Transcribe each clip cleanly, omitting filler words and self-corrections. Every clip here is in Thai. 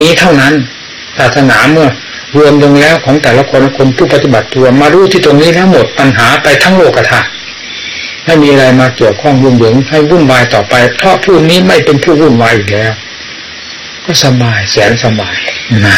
นี้เท่านั้นศาสนาเมื่อรวมลงแล้วของแต่ละคนผู้ปฏิบัติตัวมารู้ที่ตรงนี้แล้วหมดปัญหาไปทั้งโลกธาตุไม่มีอะไรมาเกี่ยวข้องยุ่งเหยิงให้วุ่นวายต่อไปเพราะผู้นี้ไม่เป็นผู้วุ่นวายอีกแล้วก็สบายแสนสบายนะ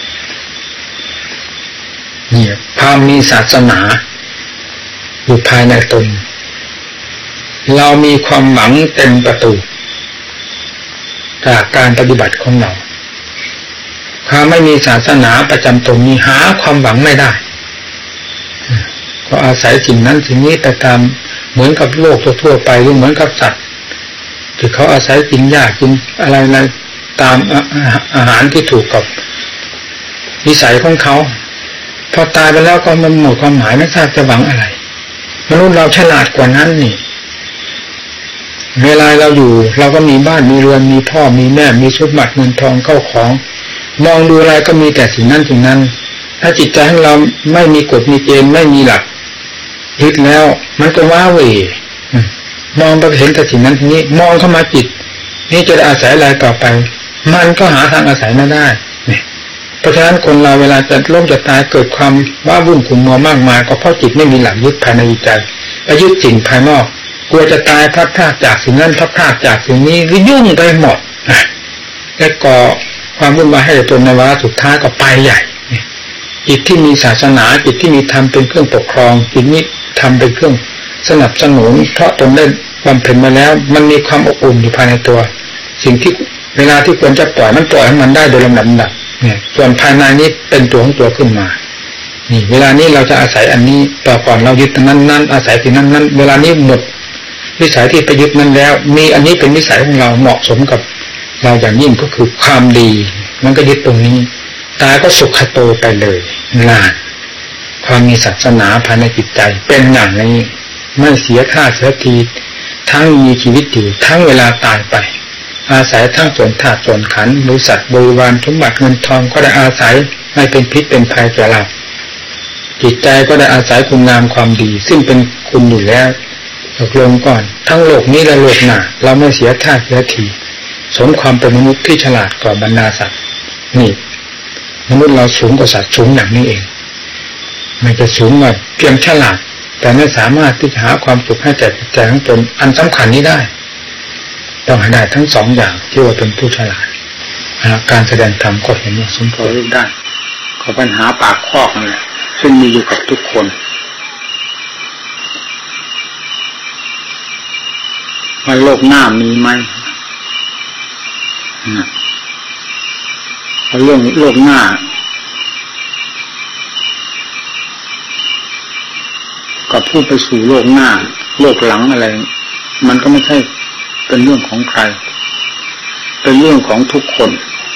นี่ความมีศาสนาอยู่ภายในตนเรามีความหวังเต็มประตูจากการปฏิบัติของเราความไม่มีศาสนาประจำตนนี้หาความหวังไม่ได้ก็อาศัยสิ่งนั้นสิ่งนี้แต่ตามเหมือนกับโลกทั่วไปหรือเหมือนกับสัตว์ที่เขาอาศัยกินหญ้ากินอะไรตามอาหารที่ถูกกับนิสัยของเขาพอตายไปแล้วก็มันหมดความหมายไม่ทราบจะหวังอะไรมนุษย์เราฉลาดกว่านั้นนี่เวลาเราอยู่เราก็มีบ้านมีเรือนมีพ่อมีแม่มีสมบัติเงินทองเข้าของมองดูอะไรก็มีแต่สิ่งนั้นสิ่งนั้นถ้าจิตใจของเราไม่มีกฎมีเกณฑ์ไม่มีหลักยึดแล้วมันก็ว้าเหวมองไปเห็นแต่สิ่งนั้นทีนี้มองเข้ามาจิตนี่จะอาศัยอะไรต่อไปมันก็หาทางอาศัยไม่ได้เพราะฉะนั้นคนเราเวลาจะล้มจะตายเกิดความว้าวุ่นขุ่นมัวมากมายก็เพราะจิตไม่มีหลักยึดภายในใจไปยึดสิ่งภายนอกกลัวจะตายพลัดพรากจากสิ่งนั้นพลัดพรากจากสิ่งนี้ยุ่งไปหมดและก่อความวุ่นวายให้ตนในวาระสุดท้ายก็ไปใหญ่จิตที่มีศาสนาจิตที่มีธรรมเป็นเครื่องปกครองจิตนี้ธรรมเป็นเครื่องสนับสนุนเพราะตนได้บำเพ็ญมาแล้วมันมีความอบอุ่นอยู่ภายในตัวสิ่งที่เวลาที่ควรจะปล่อยมันปล่อยให้มันได้โดยลำดับเนี่ยส่วนภายในนี้เป็นตัวของตัวขึ้นมานี่เวลานี้เราจะอาศัยอันนี้ต่อก่อนเรายึดนั้นอาศัยสิ่งนั้นเวลานี้หมดวิสัยที่ไปยึดนั้นแล้วมีอันนี้เป็นวิสัยของเราเหมาะสมกับเราอย่างยิ่งก็คือความดีมันก็ยึดตรงนี้ตายก็สุขโตไปเลยนานความมีศาสนาภายในจิตใจเป็นอย่างนี้ไม่เสียท่าเสียทีทั้งมีชีวิตอยู่ทั้งเวลาตายไปอาศัยทั้งส่วนธาตุส่วนขันธ์บริษัทบริวารสมบัติเงินทองก็ได้อาศัยไม่เป็นพิษเป็นภัยแก่เราจิตใจก็ได้อาศัยคุณงามความดีซึ่งเป็นคุณอยู่แล้วตกลงก่อนทั้งโลกนี้และโลกหน้าเราไม่เสียท่าเสียทีสมความเป็นมนุษย์ที่ฉลาดกว่าบรรดาสัตว์นี่มนุษย์เราสูงกว่าสัตว์สูงอย่างนี้เองไม่จะสูงว่าเพียงฉลาดแต่ไม่สามารถที่จะหาความสุขให้แก่จิตใจของตนอันสำคัญนี้ได้ต้องให้ได้ทั้งสองอย่างที่ว่าเป็นผู้ฉลาดการแสดงธรรมก็เห็นว่าสมควรได้ขอปัญหาปากคอกนั่นแหละซึ่งมีอยู่กับทุกคนว่าโลกหน้ามีไหมเรื่องโลกหน้ากับพูดไปสู่โลกหน้าโลกหลังอะไรมันก็ไม่ใช่เป็นเรื่องของใครเป็นเรื่องของทุกคน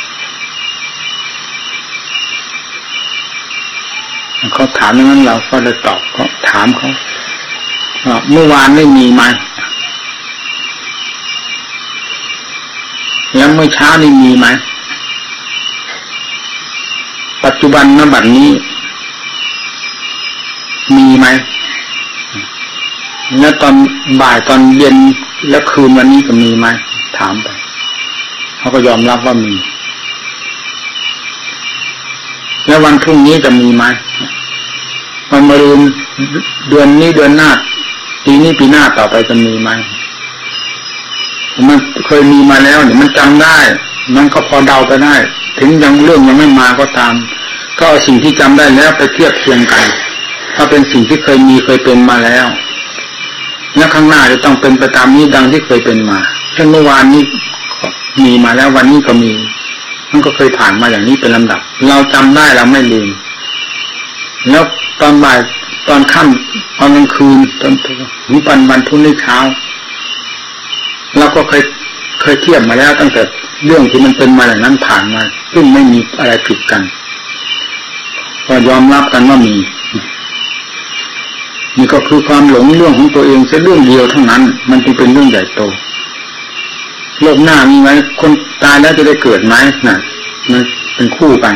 เขาถามอย่างนั้นเราก็เลยตอบก็ถามเขาเมื่อวานไม่มีไหมแล้วเมื่อเช้านี่มีไหมปัจจุบันณบัดนี้มีไหมแล้วตอนบ่ายตอนเย็นแล้วคืนวันนี้ก็มีไหมถามไปเขาก็ยอมรับว่ามีแล้ววันพรุ่งนี้จะมีไหมวันมะรืนเดือนนี้เดือนหน้าปีนี้ปีหน้าต่อไปจะมีไหมมันเคยมีมาแล้วเนี่ยมันจำได้มันก็พอเดาไปได้ถึงยังเรื่องยังไม่มาก็ตามก็เอาสิ่งที่จำได้แล้วไปเทียบเทียงกันถ้าเป็นสิ่งที่เคยมีเคยเป็นมาแล้วและข้างหน้าจะต้องเป็นไปตามนี้ดังที่เคยเป็นมาเช่นเมื่อวานนี้มีมาแล้ววันนี้ก็มีมันก็เคยผ่านมาอย่างนี้เป็นลำดับเราจำได้เราไม่ลืมแล้วตอนบ่ายตอนค่ำตอนกลางคืนตอนถึงวันพรุ่งนี้เช้าเราก็เคยเทียบมาแล้วตั้งแต่เรื่องที่มันเป็นมาอย่างนั้นผ่านมาซึ่งไม่มีอะไรผิดกันก็ยอมรับกันว่ามีนี่ก็คือความหลงเรื่องของตัวเองแค่เรื่องเดียวเท่านั้นมันจึงเป็นเรื่องใหญ่โตโลกหน้ามีไหมคนตายแล้วจะได้เกิดไหมน่ะมันเป็นคู่กัน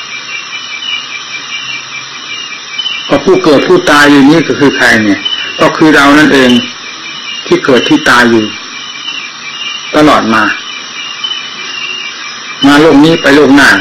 ก็ผู้เกิดผู้ตายอยู่นี่ก็คือใครเนี่ยก็คือเรานั่นเองที่เกิดที่ตายอยู่ตลอดมามาโลกนี้ไปโลกหน้า